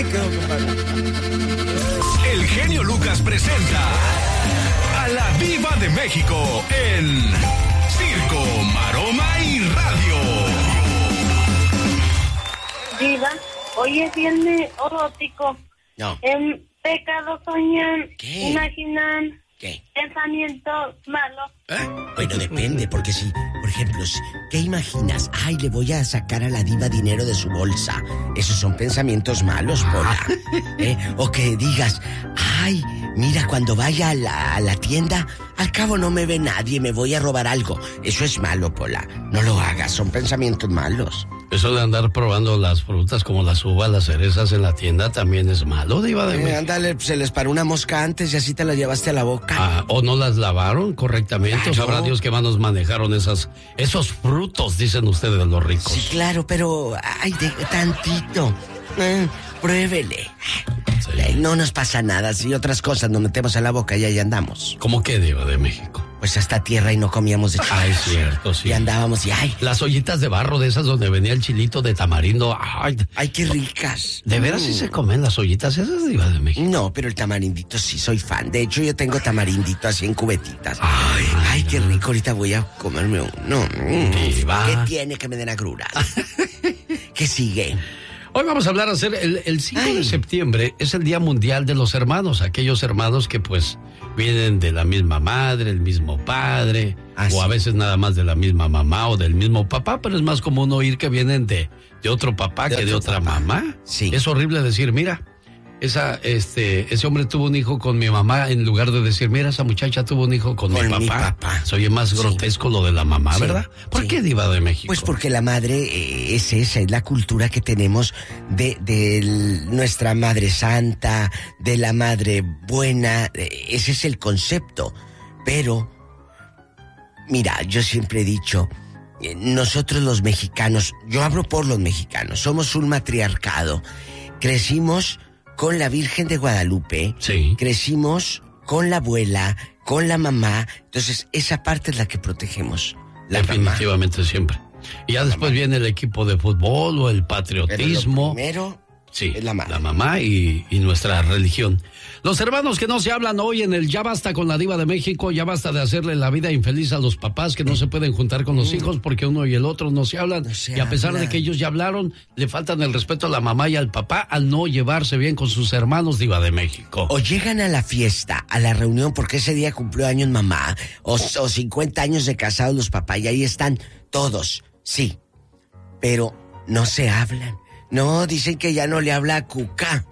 El genio Lucas presenta a la Diva de México en Circo, Maroma y Radio. Diva, hoy es viernes erótico. No. En pecado soñan, ¿Qué? imaginan, ¿Qué? pensamientos malos. Bueno, depende, porque si, por ejemplo, ¿qué imaginas? Ay, le voy a sacar a la diva dinero de su bolsa. Esos son pensamientos malos, Pola. O que digas, ay, mira, cuando vaya a la tienda, al cabo no me ve nadie, me voy a robar algo. Eso es malo, Pola. No lo hagas, son pensamientos malos. Eso de andar probando las frutas como las uvas, las cerezas en la tienda también es malo, Diva de México. Ándale, se les paró una mosca antes y así te la llevaste a la boca. O no las lavaron correctamente. Claro. Sabrá Dios qué manos manejaron esos frutos, dicen ustedes los ricos. Sí, claro, pero ay, tantito. Pruébele. Sí. No nos pasa nada. Si otras cosas nos metemos a la boca y ahí andamos. ¿Cómo qué, Diva de México? Pues hasta tierra y no comíamos de chiquitos. Ay, cierto, sí. Y andábamos y ay, Las ollitas de barro de esas donde venía el chilito de tamarindo. Ay, qué ricas. ¿de veras sí se comen las ollitas esas, Diva de México? No, pero el tamarindito sí soy fan. De hecho, yo tengo tamarindito así en cubetitas. Ay, qué rico. Ahorita voy a comerme uno. Diva. ¿Qué tiene que me den agruras? ¿Qué sigue? Hoy vamos a hablar el 5 de septiembre es el Día Mundial de los Hermanos, aquellos hermanos que pues vienen de la misma madre, el mismo padre, o a veces nada más de la misma mamá o del mismo papá, pero es más común oír que vienen de otro papá que de otra mamá. Sí. Es horrible decir, mira, ese hombre tuvo un hijo con mi mamá, en lugar de decir, mira, esa muchacha tuvo un hijo con mi papá. Se oye más grotesco lo de la mamá, Sí. ¿verdad? ¿Por qué, Diva de México? Pues porque la madre es esa, es la cultura que tenemos de nuestra madre santa, de la madre buena, ese es el concepto. Pero, mira, yo siempre he dicho, nosotros los mexicanos, yo hablo por los mexicanos, somos un matriarcado. Crecimos con la Virgen de Guadalupe, sí. Crecimos con la abuela, con la mamá, entonces esa parte es la que protegemos. Definitivamente mamá. Siempre. Y ya después viene el equipo de fútbol o el patriotismo. Pero lo primero sí, es la madre. La mamá y nuestra religión. Los hermanos que no se hablan hoy en el Ya Basta con la Diva de México, ya basta de hacerle la vida infeliz a los papás que no se pueden juntar con los hijos porque uno y el otro no se hablan. Y a pesar de que ellos ya hablaron, le faltan el respeto a la mamá y al papá al no llevarse bien con sus hermanos, Diva de México. O llegan a la fiesta, a la reunión, porque ese día cumplió años mamá, o 50 años de casados los papás, y ahí están todos, sí, pero no se hablan. No, dicen que ya no le habla a Cuca,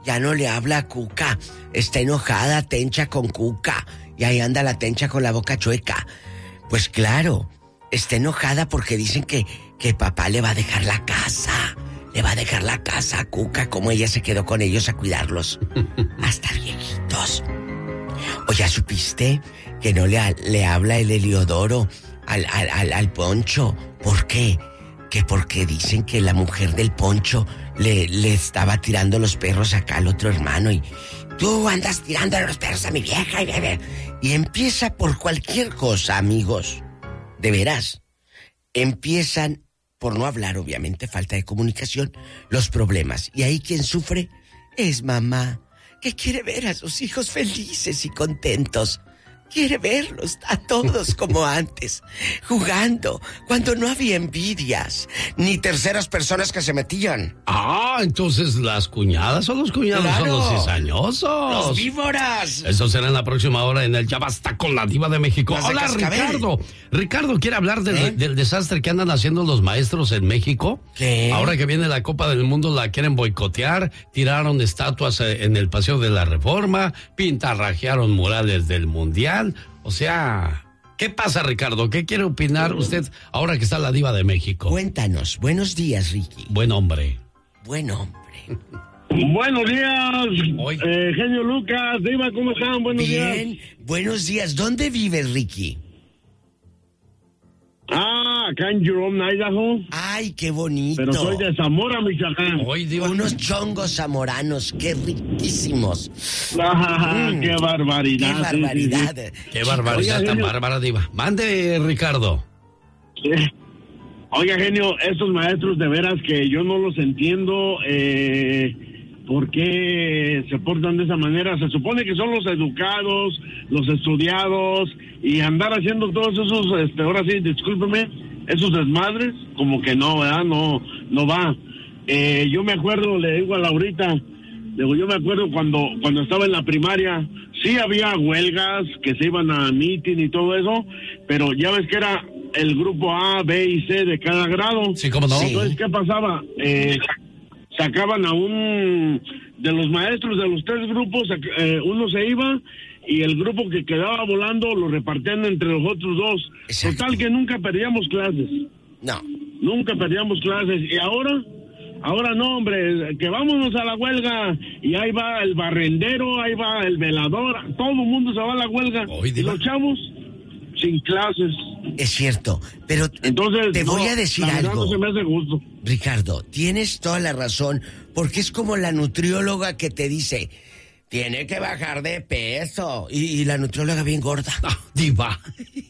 está enojada Tencha con Cuca, y ahí anda la Tencha con la boca chueca. Pues claro, está enojada porque dicen que papá le va a dejar la casa. Le va a dejar la casa a Cuca, como ella se quedó con ellos a cuidarlos. Hasta viejitos. ¿O ya supiste que no le habla el Heliodoro al Poncho? ¿Por qué? Que porque dicen que la mujer del Poncho le estaba tirando los perros acá al otro hermano y tú andas tirando los perros a mi vieja y empieza por cualquier cosa, amigos. De veras. Empiezan, por no hablar, obviamente, falta de comunicación, los problemas. Y ahí quien sufre es mamá, que quiere ver a sus hijos felices y contentos. Quiere verlos a todos como antes, jugando, cuando no había envidias, ni terceras personas que se metían. Entonces las cuñadas o los cuñados son los cizañosos. ¡Los víboras! Eso será en la próxima hora en el Ya Basta con la Diva de México. Hola, Ricardo. Ricardo, ¿quiere hablar del desastre que andan haciendo los maestros en México? ¿Qué? Ahora que viene la Copa del Mundo la quieren boicotear, tiraron estatuas en el Paseo de la Reforma, pintarrajearon murales del Mundial. O sea, ¿qué pasa, Ricardo? ¿Qué quiere opinar usted ahora que está la Diva de México? Cuéntanos. Buenos días, Ricky. Buen hombre. Buen hombre. Buenos días, genio Lucas, Diva, ¿cómo están? Buenos días. Bien, buenos días. ¿Dónde vives, Ricky? Acá en Jerome, Idaho. Ay, qué bonito. Pero soy de Zamora, Michoacán. Unos chongos zamoranos, qué riquísimos. ¡Qué barbaridad! ¡Qué barbaridad! Sí. ¡Qué barbaridad tan bárbara, Diva! Mande, Ricardo. Oiga, genio, estos maestros de veras que yo no los entiendo. ¿por qué se portan de esa manera? Se supone que son los educados, los estudiados, y andar haciendo todos esos, ahora sí, discúlpeme, esos desmadres, como que no, ¿verdad? No va. Yo me acuerdo, le digo a Laurita, yo me acuerdo cuando estaba en la primaria, sí había huelgas que se iban a mitin y todo eso, pero ya ves que era el grupo A, B y C de cada grado. Sí, ¿cómo no? Entonces, ¿qué pasaba? Sacaban a un de los maestros de los 3 grupos, uno se iba y el grupo que quedaba volando lo repartían entre los otros 2. Exacto. Total que nunca perdíamos clases. No. Nunca perdíamos clases. Y ahora no, hombre, que vámonos a la huelga y ahí va el barrendero, ahí va el velador, todo el mundo se va a la huelga. Y los chavos sin clases. Es cierto, pero entonces, te voy a decir algo. No se me hace gusto. Ricardo, tienes toda la razón, porque es como la nutrióloga que te dice, tiene que bajar de peso, y la nutrióloga bien gorda. Diva.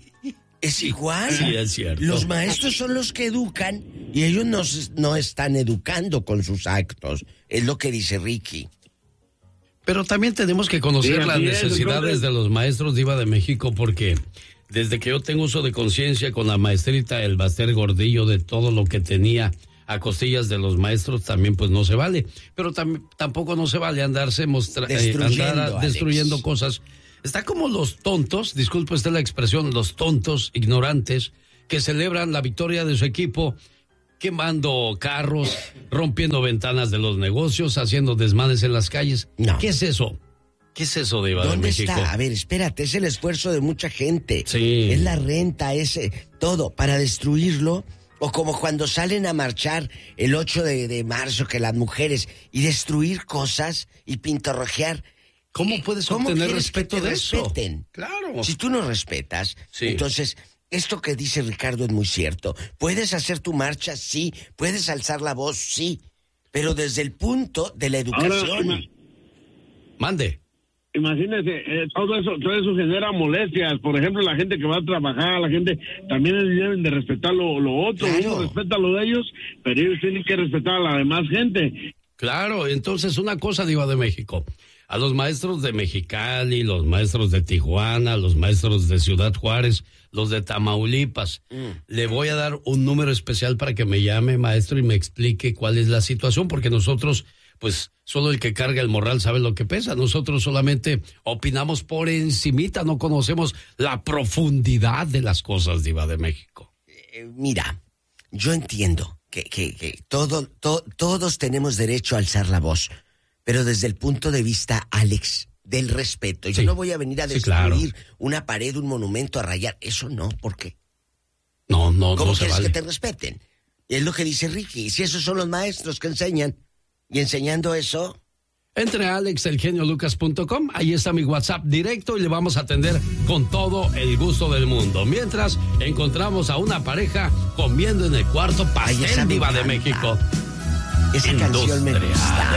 Es igual. Sí, es cierto. Los maestros son los que educan y ellos no están educando con sus actos. Es lo que dice Ricky. Pero también tenemos que conocer las necesidades de los maestros, Diva de México, porque desde que yo tengo uso de conciencia con la maestrita El Baster Gordillo, de todo lo que tenía a costillas de los maestros, también pues no se vale. Pero tampoco no se vale andarse destruyendo cosas. Está como los tontos, disculpe usted la expresión, los tontos ignorantes que celebran la victoria de su equipo quemando carros, rompiendo ventanas de los negocios, haciendo desmanes en las calles. No. ¿Qué es eso? ¿Qué es eso, Diva de México? ¿Dónde está? A ver, espérate, es el esfuerzo de mucha gente. Sí. Es la renta, todo, para destruirlo. O como cuando salen a marchar el 8 de marzo, que las mujeres, y destruir cosas y pintorrojear. ¿Cómo puedes obtener respeto de eso? Respeten? Claro. Si tú no respetas, sí. Entonces, esto que dice Ricardo es muy cierto. Puedes hacer tu marcha, sí. Puedes alzar la voz, sí. Pero desde el punto de la educación. Ahora, mande. Imagínese, todo eso genera molestias. Por ejemplo, la gente que va a trabajar, la gente también deben de respetar lo otro. Claro. Uno respeta lo de ellos, pero ellos tienen que respetar a la demás gente. Claro, entonces una cosa, Diva de México. A los maestros de Mexicali, los maestros de Tijuana, los maestros de Ciudad Juárez, los de Tamaulipas, le voy a dar un número especial para que me llame, maestro, y me explique cuál es la situación, porque nosotros, pues, solo el que carga el morral sabe lo que pesa. Nosotros solamente opinamos por encimita, no conocemos la profundidad de las cosas, Diva de México. Mira, yo entiendo que todos tenemos derecho a alzar la voz, pero desde el punto de vista, Alex, del respeto. Yo no voy a venir a destruir una pared, un monumento, a rayar. Eso no, ¿por qué? No ¿Cómo se quieres vale. que te respeten? Y es lo que dice Ricky. Si esos son los maestros que enseñan, y enseñando eso... Entre a alexelgeniolucas.com, ahí está mi WhatsApp directo y le vamos a atender con todo el gusto del mundo. Mientras encontramos a una pareja comiendo en el cuarto pastel, Diva de México. Esa canción me gusta.